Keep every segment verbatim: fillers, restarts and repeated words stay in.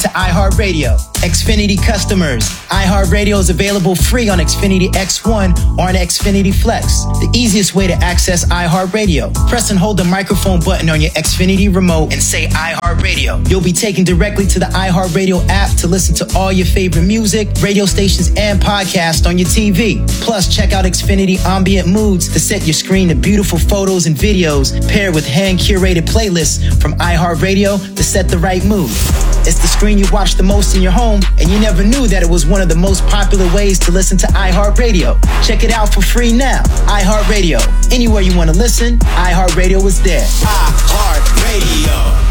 to iHeartRadio. Xfinity customers, iHeartRadio is available free on Xfinity X one or on Xfinity Flex. The easiest way to access iHeartRadio. Press and hold the microphone button on your Xfinity remote and say iHeartRadio. You'll be taken directly to the iHeartRadio app to listen to all your favorite music, radio stations, and podcasts on your T V. Plus, check out Xfinity Ambient Moods to set your screen to beautiful photos and videos paired with hand-curated playlists from iHeartRadio to set the right mood. It's the screen you watch the most in your home, and you never knew that it was one of the most popular ways to listen to iHeartRadio. Check it out for free now. iHeartRadio. Anywhere you want to listen, iHeartRadio is there. iHeartRadio.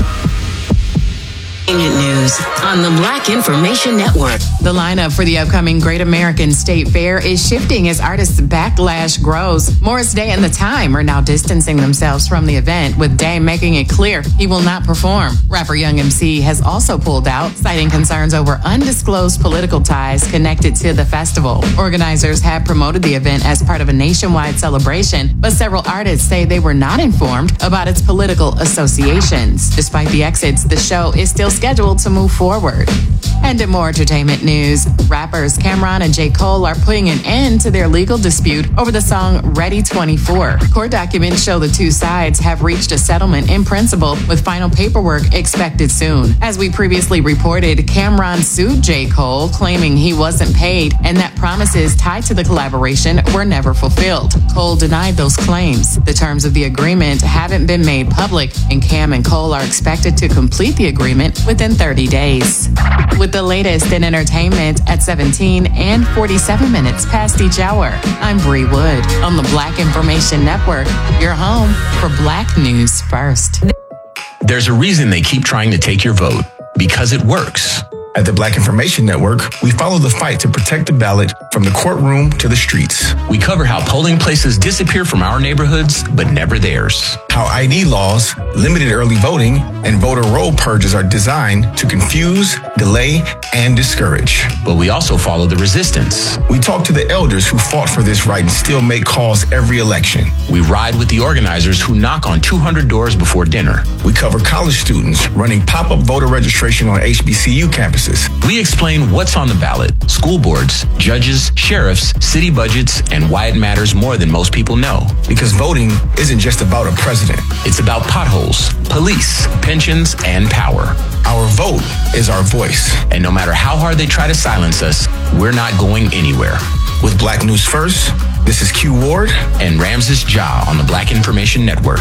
News on the Black Information Network. The lineup for the upcoming Great American State Fair is shifting as artists' backlash grows. Morris Day and The Time are now distancing themselves from the event, with Day making it clear he will not perform. Rapper Young M C has also pulled out, citing concerns over undisclosed political ties connected to the festival. Organizers had promoted the event as part of a nationwide celebration, but several artists say they were not informed about its political associations. Despite the exits, the show is still scheduled to move forward. And in more entertainment news, rappers Cameron and J. Cole are putting an end to their legal dispute over the song Ready twenty-four. Court documents show the two sides have reached a settlement in principle, with final paperwork expected soon. As we previously reported, Cameron sued J. Cole, claiming he wasn't paid and that promises tied to the collaboration were never fulfilled. Cole denied those claims. The terms of the agreement haven't been made public, and Cam and Cole are expected to complete the agreement within thirty days. With the latest in entertainment at seventeen and forty-seven minutes past each hour, I'm Bree Wood on the Black Information Network, your home for Black News First. There's a reason they keep trying to take your vote, because it works. At the Black Information Network, we follow the fight to protect the ballot from the courtroom to the streets. We cover how polling places disappear from our neighborhoods, but never theirs. How I D laws, limited early voting, and voter roll purges are designed to confuse, delay, and discourage. But we also follow the resistance. We talk to the elders who fought for this right and still make calls every election. We ride with the organizers who knock on two hundred doors before dinner. We cover college students running pop-up voter registration on H B C U campuses. We explain what's on the ballot, school boards, judges, sheriffs, city budgets, and why it matters more than most people know. Because voting isn't just about a president. It's about potholes, police, pensions, and power. Our vote is our voice. And no matter how hard they try to silence us, we're not going anywhere. With Black News First, this is Q Ward and Ramses Ja on the Black Information Network.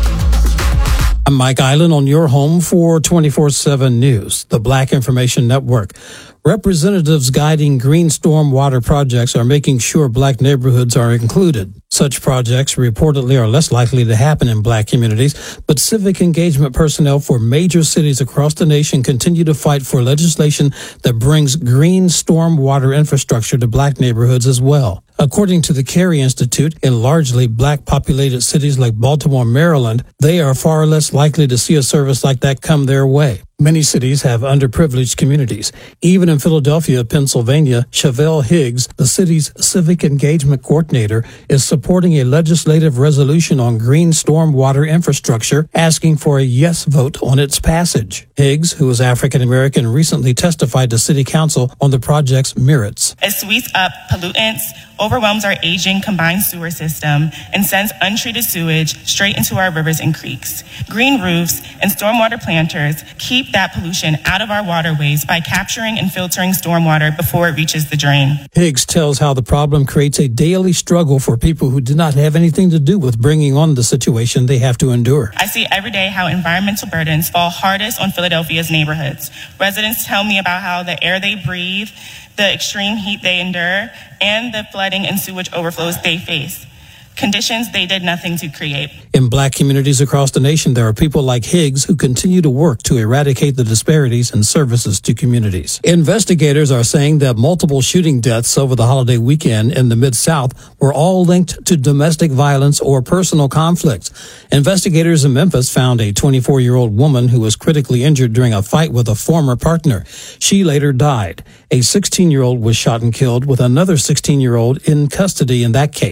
I'm Mike Island on your home for twenty-four seven News, the Black Information Network. Representatives guiding green stormwater projects are making sure Black neighborhoods are included. Such projects reportedly are less likely to happen in Black communities, but civic engagement personnel for major cities across the nation continue to fight for legislation that brings green stormwater infrastructure to Black neighborhoods as well. According to the Carey Institute, in largely Black populated cities like Baltimore, Maryland, they are far less likely to see a service like that come their way. Many cities have underprivileged communities. Even in Philadelphia, Pennsylvania, Chevelle Higgs, the city's civic engagement coordinator, is supporting a legislative resolution on green stormwater infrastructure, asking for a yes vote on its passage. Higgs, who is African American, recently testified to City Council on the project's merits. It sweeps up pollutants, overwhelms our aging combined sewer system, and sends untreated sewage straight into our rivers and creeks. Green roofs and stormwater planters keep that pollution out of our waterways by capturing and filtering stormwater before it reaches the drain. Higgs tells how the problem creates a daily struggle for people who do not have anything to do with bringing on the situation they have to endure. I see every day how environmental burdens fall hardest on Philadelphia's neighborhoods. Residents tell me about how the air they breathe, the extreme heat they endure, and the flooding and sewage overflows they face. Conditions they did nothing to create. In Black communities across the nation, there are people like Higgs who continue to work to eradicate the disparities in services to communities. Investigators are saying that multiple shooting deaths over the holiday weekend in the Mid-South were all linked to domestic violence or personal conflicts. Investigators in Memphis found a twenty-four-year-old woman who was critically injured during a fight with a former partner. She later died. A sixteen-year-old was shot and killed, with another sixteen-year-old in custody in that case.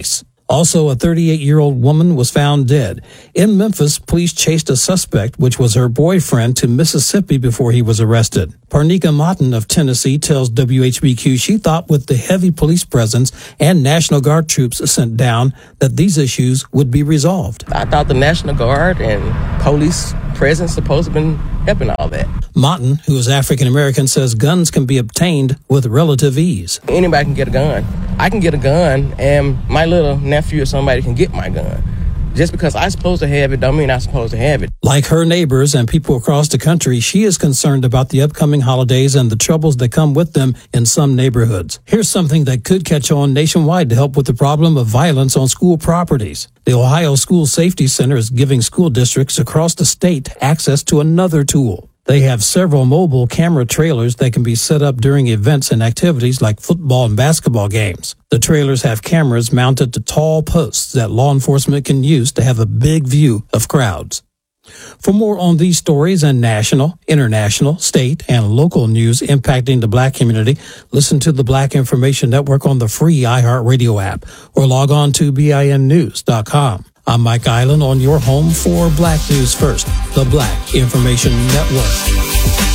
Also, a thirty-eight-year-old woman was found dead. In Memphis, police chased a suspect, which was her boyfriend, to Mississippi before he was arrested. Parnika Motton of Tennessee tells W H B Q she thought with the heavy police presence and National Guard troops sent down that these issues would be resolved. I thought the National Guard and police presence supposed to have been helping all that. Motton, who is African-American, says guns can be obtained with relative ease. Anybody can get a gun. I can get a gun, and my little nephew or somebody can get my gun. Just because I'm supposed to have it don't mean I'm supposed to have it. Like her neighbors and people across the country, she is concerned about the upcoming holidays and the troubles that come with them in some neighborhoods. Here's something that could catch on nationwide to help with the problem of violence on school properties. The Ohio School Safety Center is giving school districts across the state access to another tool. They have several mobile camera trailers that can be set up during events and activities like football and basketball games. The trailers have cameras mounted to tall posts that law enforcement can use to have a big view of crowds. For more on these stories and national, international, state, and local news impacting the Black community, listen to the Black Information Network on the free iHeartRadio app or log on to B I N news dot com. I'm Mike Island on your home for Black News First, the Black Information Network.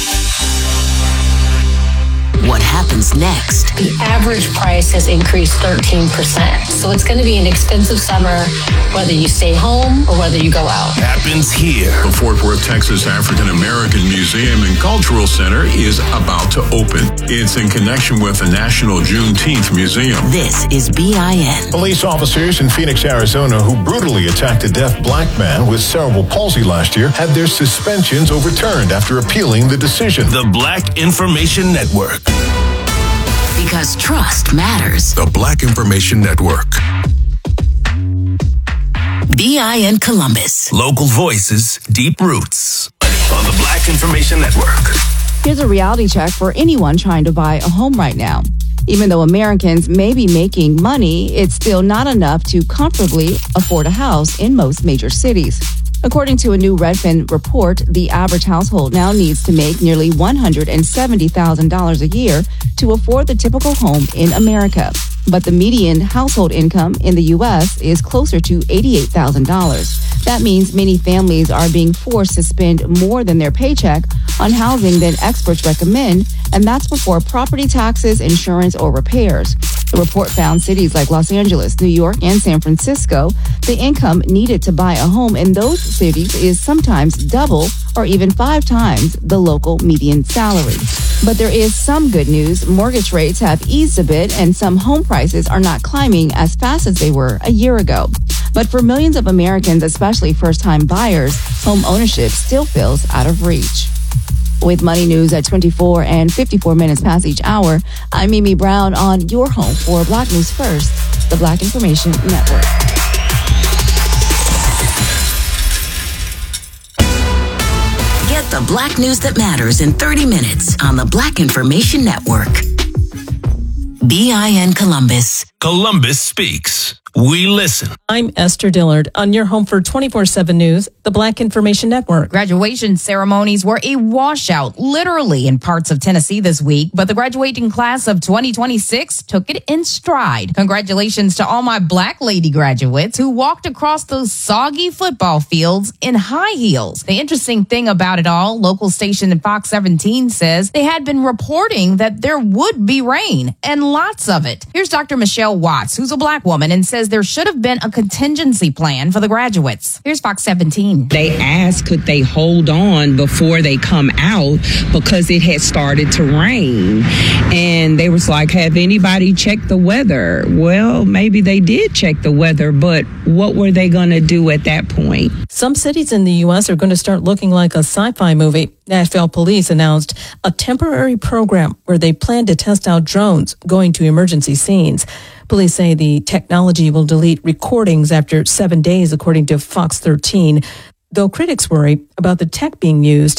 What happens next? The average price has increased thirteen percent. So it's going to be an expensive summer, whether you stay home or whether you go out. Happens here. The Fort Worth, Texas African American Museum and Cultural Center is about to open. It's in connection with the National Juneteenth Museum. This is B I N. Police officers in Phoenix, Arizona, who brutally attacked a deaf black man with cerebral palsy last year, had their suspensions overturned after appealing the decision. The Black Information Network. Because trust matters. The Black Information Network. B I N Columbus. Local voices, deep roots. On the Black Information Network. Here's a reality check for anyone trying to buy a home right now. Even though Americans may be making money, it's still not enough to comfortably afford a house in most major cities. According to a new Redfin report, the average household now needs to make nearly one hundred seventy thousand dollars a year to afford the typical home in America. But the median household income in the U S is closer to eighty-eight thousand dollars. That means many families are being forced to spend more than their paycheck on housing than experts recommend, and that's before property taxes, insurance, or repairs. The report found cities like Los Angeles, New York, and San Francisco, the income needed to buy a home in those cities is sometimes double or even five times the local median salary. But there is some good news. Mortgage rates have eased a bit, and some home prices are not climbing as fast as they were a year ago. But for millions of Americans, especially first-time buyers, home ownership still feels out of reach. With Money News at twenty-four and fifty-four minutes past each hour, I'm Mimi Brown on your home for Black News First, the Black Information Network. Get the Black news that matters in thirty minutes on the Black Information Network. B I N Columbus. Columbus speaks. We listen. I'm Esther Dillard on your home for twenty-four seven News, the Black Information Network. Graduation ceremonies were a washout, literally, in parts of Tennessee this week, but the graduating class of twenty twenty-six took it in stride. Congratulations to all my Black lady graduates who walked across those soggy football fields in high heels. The interesting thing about it all, local station Fox seventeen says they had been reporting that there would be rain, and lots of it. Here's Doctor Michelle Watts, who's a Black woman, and says there should have been a contingency plan for the graduates. Here's Fox seventeen. They asked could they hold on before they come out because it had started to rain. And they was like, have anybody checked the weather? Well, maybe they did check the weather, but what were they going to do at that point? Some cities in the U S are going to start looking like a sci-fi movie. Nashville police announced a temporary program where they plan to test out drones going to emergency scenes. Police say the technology will delete recordings after seven days, according to Fox thirteen, though critics worry about the tech being used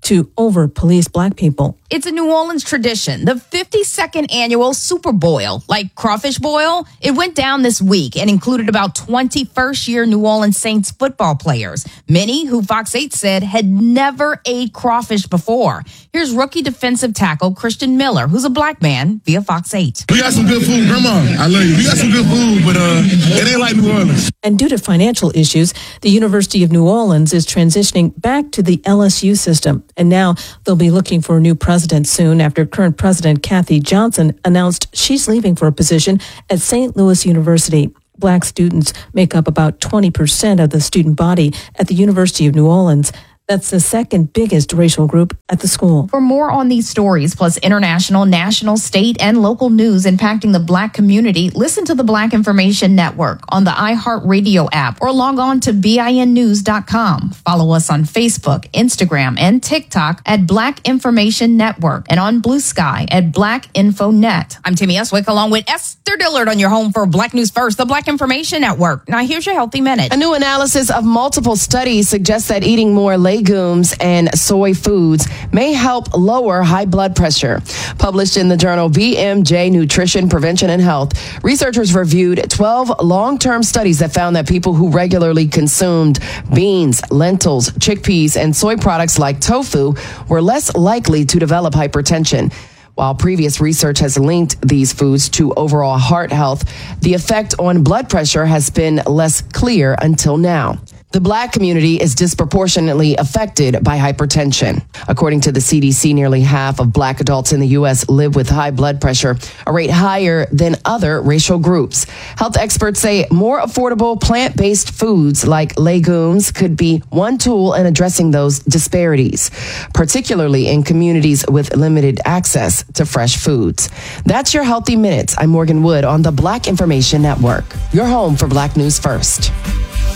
to over-police black people. It's a New Orleans tradition, the fifty-second annual Super Boil, like crawfish boil. It went down this week and included about twenty first-year New Orleans Saints football players, many who Fox eight said had never ate crawfish before. Here's rookie defensive tackle Christian Miller, who's a black man, via Fox eight. We got some good food, Grandma. I love you. We got some good food, but uh, it ain't like New Orleans. And due to financial issues, the University of New Orleans is transitioning back to the L S U system. And now they'll be looking for a new president soon after current president Kathy Johnson announced she's leaving for a position at Saint Louis University. Black students make up about twenty percent of the student body at the University of New Orleans. That's the second biggest racial group at the school. For more on these stories, plus international, national, state, and local news impacting the black community, listen to the Black Information Network on the iHeartRadio app or log on to B I N news dot com. Follow us on Facebook, Instagram, and TikTok at Black Information Network and on Blue Sky at Black Info Net. I'm Timmy Eswick along with Esther Dillard on your home for Black News First, the Black Information Network. Now here's your Healthy Minute. A new analysis of multiple studies suggests that eating more legumes and soy foods may help lower high blood pressure. Published in the journal B M J Nutrition, Prevention, and Health, researchers reviewed twelve long-term studies that found that people who regularly consumed beans, lentils, chickpeas, and soy products like tofu were less likely to develop hypertension. While previous research has linked these foods to overall heart health, the effect on blood pressure has been less clear until now. The black community is disproportionately affected by hypertension. According to the C D C, nearly half of black adults in the U S live with high blood pressure, a rate higher than other racial groups. Health experts say more affordable plant-based foods like legumes could be one tool in addressing those disparities, particularly in communities with limited access to fresh foods. That's your Healthy Minutes. I'm Morgan Wood on the Black Information Network, your home for Black News First.